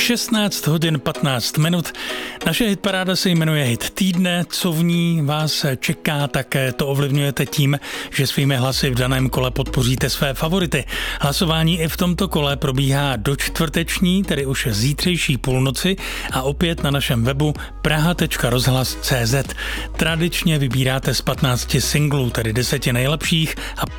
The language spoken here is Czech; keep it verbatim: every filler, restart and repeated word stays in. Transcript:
šestnáct hodin patnáct minut. Naše hitparáda se jmenuje Hit týdne. Co v ní vás čeká, tak to ovlivňujete tím, že svými hlasy v daném kole podpoříte své favority. Hlasování i v tomto kole probíhá do čtvrteční, tedy už zítřejší půlnoci a opět na našem webu praha tečka rozhlas tečka cé zet. Tradičně vybíráte z patnácti singlů, tedy deseti nejlepších a